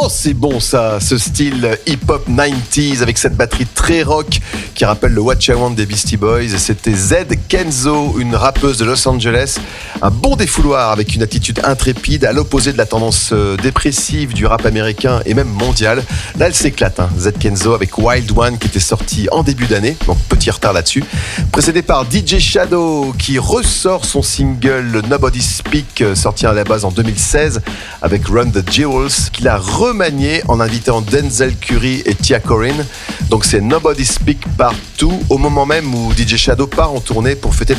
Oh, c'est bon ça, ce style hip-hop 90s avec cette batterie très rock qui rappelle le What I Want des Beastie Boys. C'était Z Kenzo, une rappeuse de Los Angeles. Un bon défouloir avec une attitude intrépide à l'opposé de la tendance dépressive du rap américain et même mondial. Là, elle s'éclate, hein. Z Kenzo avec Wild One qui était sorti en début d'année, donc petit retard là-dessus. Précédé par DJ Shadow qui ressort son single Nobody Speak, sorti à la base en 2016 avec Run the Jewels, qu'il a remanié en invitant Denzel Curry et Tia Corinne. Donc c'est Nobody Speak Part 2 au moment même où DJ Shadow part en tournée pour fêter le